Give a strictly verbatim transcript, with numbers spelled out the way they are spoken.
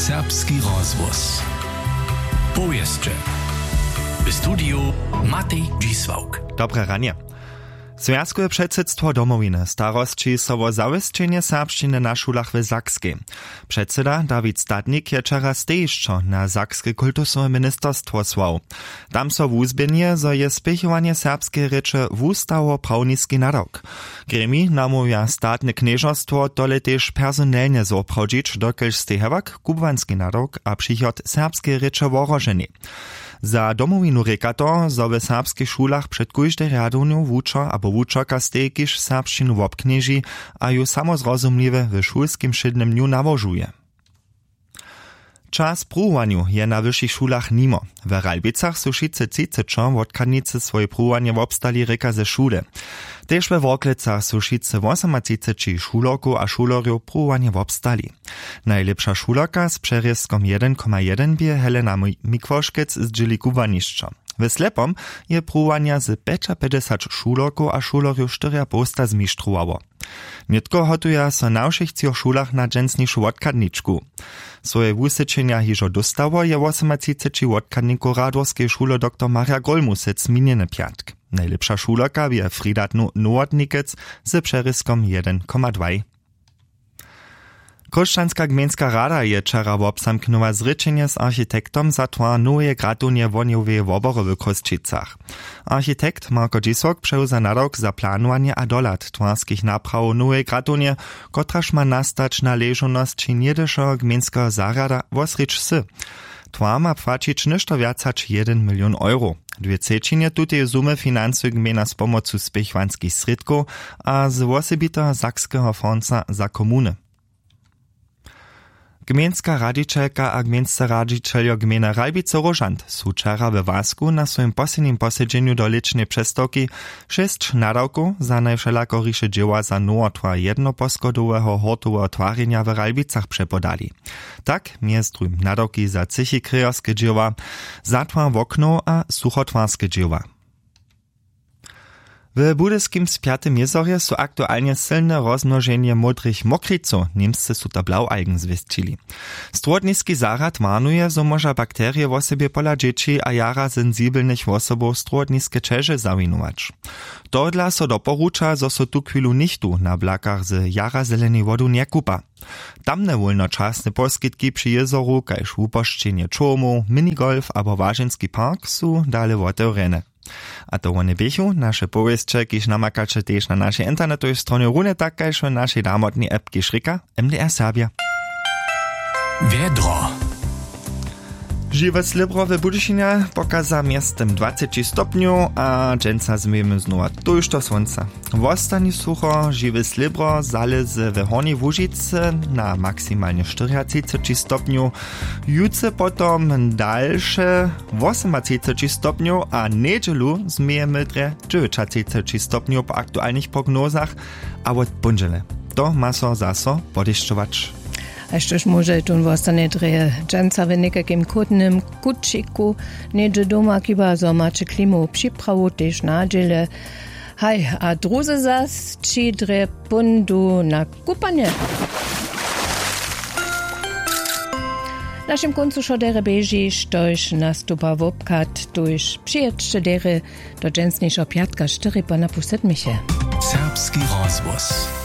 Serbski rozhłos. Powieszcze. W studiu Matej Dzisłauk. Dobre ranie. Związkowe předsydstwo domowiny starostči so wo zawěsćenje serbšćiny na šulach w Sakskej. Předsyda David Stadnik je čera stejišćo na Sakske kultusnowe ministerstwo słał. Tam so wuzběnje, zo je spěchovanje serbskiej reče wustało prawniski narok. Gremi namówia statne knieżostwo tole też personelnie zopravdžić, dokelž stehewak kubwanski narok a přichod serbskiej reče woroženi. Za domowinu reka to, zo w serbskich szulach przed kójżdej radowniu wučo abo wučoka stejkiš serbšćinu wobknieži a ju samozrozumliwe w szulskim szydnym dniu nawożuje. Czas pruwaniu je na wyższych szulach nimo. W Ralbicach su šice cicečo wodkadnicy swoje pruwanie wobstali reka ze szule. Też we Woklecach su šice osamaciceci šuloku a šulorju pruwanie wobstali. Najlepsza šuloka z przeryskom jeden przecinek jeden bie Helena Mikwoszkec z dźili kubaniszczo. W Slepom je pruwania z pięćdziesiąt šuloku a šulorju štyria posta zmistrzowało. Nitko hotuje so na všich cioch šulach na dżensnišu wodkadniczku. Swoje wusyczenia hižo dostało je osamaciceci wodkadniku Radworskiej szule dr Maria Golmusec miniony piatk. Najlepsza šuloka je Fridat Nowotnikec z przeryskom jeden przecinek dwa. Košćanska gmejnska rada je čera wobsamknula zrečenje z architektom za tvar nowe gradunje woniowe wobory w Kosčicach. Architekt Marko Dzisłauk přewza nadok za planowanie a dolat twarskich napraw nowe gradunje, kotraž ma nastać na ležonosći niedešo gmejnska zarada wosrič sy. Twar ma płacić ništo viacač jeden milion euro. Dwie trzeciny tutej sumy finansuje gmejna z pomocu spěchwanskich sredków a z wosebitého sakskeho fonda za komuny. Gmejnska radžičelka a gmejnska radžičeljo gmejna Ralbice-Rožant su čera we Wasku na swojim poslednim posedźenju do ličnej přestawki šest nadawków za najwšelako riše dzieła za nowotwar jednoposchodowego hortowego twarjenja w Ralbicach przepodali. Tak, między nadawki za cychi kryjorskie dzieła, zatwar wokno a suchotwarskie dzieła. W budyskim spiatym jezorje su aktualnie silne rozmnożenie modrych mokriców, niemscy su to blaualgen zwieścili. Strodniski zarad warnuje, zo może bakterie w osobie pola dzieci a jara sensibelnych osobów strodniskie czeże zawinować. To dla so doporucza, zo so tu chwilu nichtu na blakach z jara zelenej wodu nie kupa. Tamne wolnoczasne poskitki przy jezoru, kajż uposzczenie czomu, minigolf abo ważynski park su dale woteurene. A to one biechu, nasze powieście, kiż namakacze też na naszej internetowej stronie rune tak, kajż w naszej damotnej appki Šrika M D R Serbia. Wiedro. Žiwe slibro w Budyšinie pokaza miestem dwadzieścia stopniów, a dżęca zmiemy znowu tuż do słońca. W ostani sucho žiwe slibro zalezy w Hornej Łužicy na maksymalnie czterdzieści stopniów, jutrze potom dalsze osiemdziesiąt stopniów, a niedzielu zmiemy dre dziewięćdziesiąt stopniów po aktualnych prognozach, a od bunżele. To ma so zaso podešťovač. A štož može tun vostane dreje dżęca w nekakim kutnym kuciku, niedzie doma kiba zo macie klimu připravu tež nadźele. Haj, a druze zas či dre pundu na kupanie. Naszym końcu szodere beži, štož nastupa wobkat, tuž přijećče dere do dżęsniejszo piatka štyri po napuset miche. Serbski rozhłos.